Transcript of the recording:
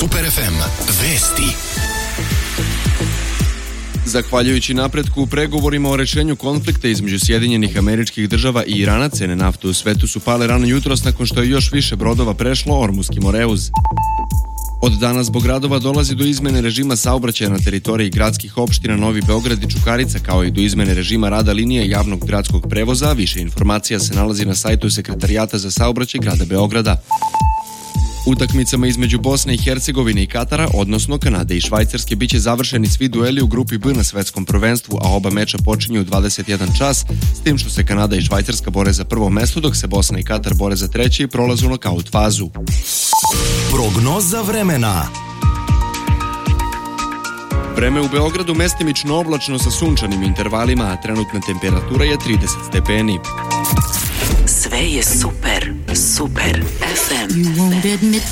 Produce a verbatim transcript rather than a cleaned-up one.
Super ef em vesti. Zahvaljujući napretku u pregovorima o rešenju konflikta između Sjedinjenih Američkih Država i Irana, cene nafte u svetu su pale rano jutros nakon što je još više brodova prešlo Ormuski Moreuz. Od danas zbog radova dolazi do izmene režima saobraćaja na teritoriji gradskih opština Novi Beograd i Čukarica, kao i do izmene režima rada linije javnog gradskog prevoza. Više informacija se nalazi na sajtu Sekretarijata za saobraćaj grada Beograda. Utakmicama između Bosne i Hercegovine i Katara, odnosno Kanade i Švajcarske, biće završeni svi dueli u grupi B na svetskom prvenstvu, a oba meča počinju u dvadeset jedan čas, s tim što se Kanada i Švajcarska bore za prvo mesto, dok se Bosna i Katar bore za treće i prolaze u nokaut fazu. Prognoza vremena. Vreme u Beogradu mestimično oblačno sa sunčanim intervalima, a trenutna temperatura je trideset stepeni. Sve je super, super ef em.